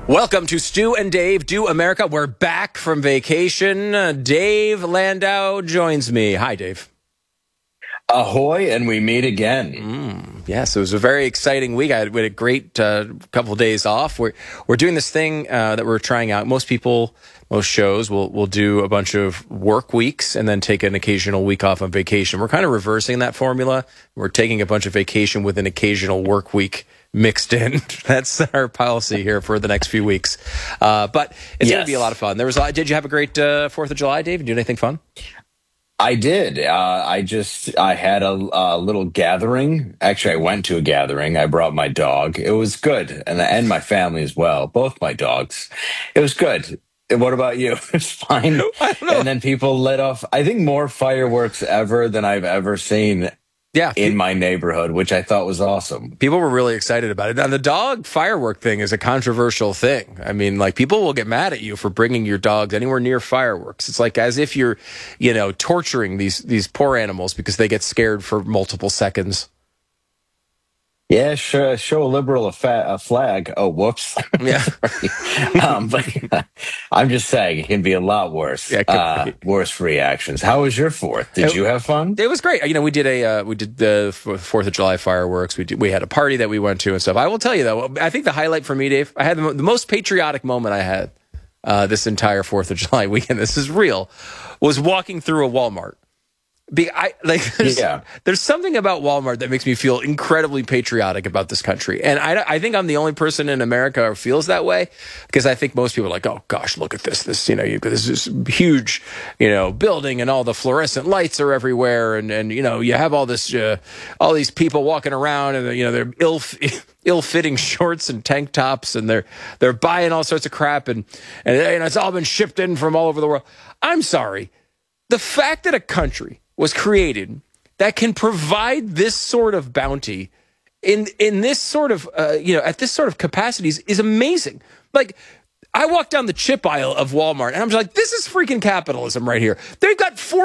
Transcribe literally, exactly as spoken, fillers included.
Welcome to Stu and Dave Do America. We're back from vacation. Uh, Dave Landau joins me. Hi, Dave. Ahoy, and we meet again. Mm, yes, it was a very exciting week. I had, we had a great uh, couple of days off. We're we're doing this thing uh, that we're trying out. Most people, most shows will will do a bunch of work weeks and then take an occasional week off on vacation. We're kind of reversing that formula. We're taking a bunch of vacation with an occasional work week mixed in. That's our policy here for the next few weeks. Uh, but it's yes. going to be a lot of fun. There was. A lot, did you have a great uh, Fourth of July, Dave? Did you do anything fun? I did. Uh, I just, I had a, a little gathering. Actually, I went to a gathering. I brought my dog. It was good. And, and my family as well. Both my dogs. It was good. What about you? It's fine. And then people lit off, I think, more fireworks ever than I've ever seen. Yeah, in my neighborhood, which I thought was awesome. People were really excited about it. Now, the dog firework thing is a controversial thing. I mean, like, people will get mad at you for bringing your dogs anywhere near fireworks. It's like as if you're, you know, torturing these these poor animals because they get scared for multiple seconds. Yeah, show, show a liberal a, fa- a flag. Oh, whoops. Yeah. um, but I'm just saying it can be a lot worse. Yeah, uh, worse reactions. How was your Fourth? Did it, you have fun? It was great. You know, we did a uh, we did the Fourth of July fireworks. We did, we had a party that we went to and stuff. I will tell you though, I think the highlight for me, Dave, I had the, the most patriotic moment I had uh, this entire Fourth of July weekend. This is real. Was walking through a Walmart. Be, I, like, there's, yeah. there's something about Walmart that makes me feel incredibly patriotic about this country. And I, I think I'm the only person in America who feels that way, because I think most people are like, oh, gosh, look at this. This, you know, you, this is huge, you know, building and all the fluorescent lights are everywhere. And, and you know, you have all this, uh, all these people walking around and, you know, they're ill, ill-fitting shorts and tank tops, and they're they're buying all sorts of crap. And, and you know, it's all been shipped in from all over the world. I'm sorry. The fact that a country was created that can provide this sort of bounty in in this sort of, uh, you know, at this sort of capacities is amazing. Like, I walked down the chip aisle of Walmart, and I'm just like, this is freaking capitalism right here. They've got four